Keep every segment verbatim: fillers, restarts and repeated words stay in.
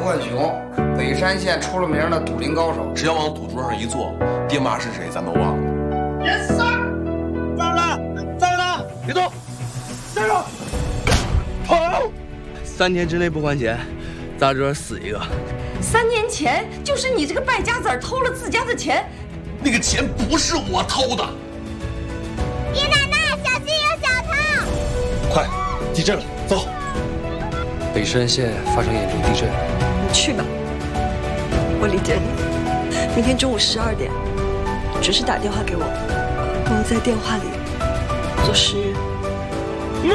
冠雄，北山县出了名的赌林高手。 只要往赌桌上一坐，爹妈是谁咱都忘了。 Yes sir， 在呢，在呢，别动，站住，跑！ 三天之内不还钱，大桌死一个。 三年前就是你这个败家子儿偷了自家的钱， 那个钱不是我偷的。 爷奶奶，小心有小偷！ 快，地震了，走。 北山县发生严重地震， 你去吧，我理解你。明天中午十二点，准时打电话给我，我要在电话里做实验。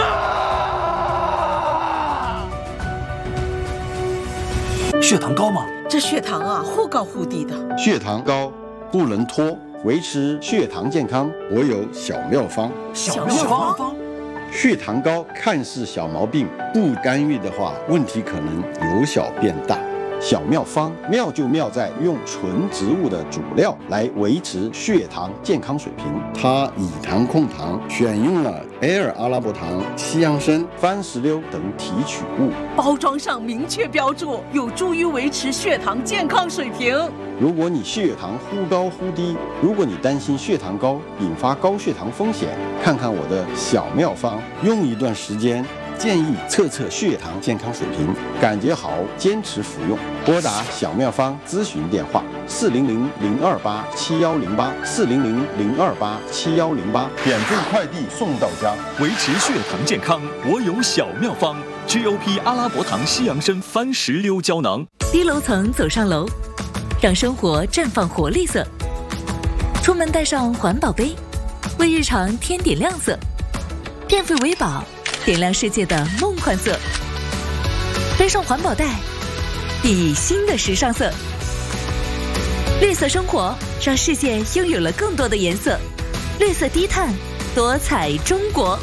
血糖高吗？ 这血糖啊，忽高忽低的。 血糖高不能拖，维持血糖健康，我有小妙方。 小妙方。 血糖高看似小毛病，不干预的话，问题可能由小变大。小妙方妙就妙在用纯植物的主料来维持血糖健康水平。它以糖控糖，选用了埃尔阿拉伯糖、西洋参、番石榴等提取物， 包装上明确标注，有助于维持血糖健康水平。 如果你血糖忽高忽低，如果你担心血糖高引发高血糖风险，看看我的小妙方，用一段时间，建议测测血糖健康水平，感觉好坚持服用。拨打小妙方咨询电话：四零零零二八七幺零八，四零零零二八七幺零八，免费快递送到家。 维持血糖健康，我有小妙方 ：G O P 阿拉伯糖西洋参番石榴胶囊。 低楼层走上楼，让生活绽放活力色。出门带上环保杯，为日常添点亮色。电费为宝，点亮世界的梦幻色。背上环保袋，熠熠新的时尚色。绿色生活，让世界拥有了更多的颜色。绿色低碳，多彩中国。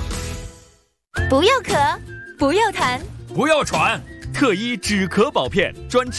不要咳， 不要痰， 不要喘，特医止咳保片专治。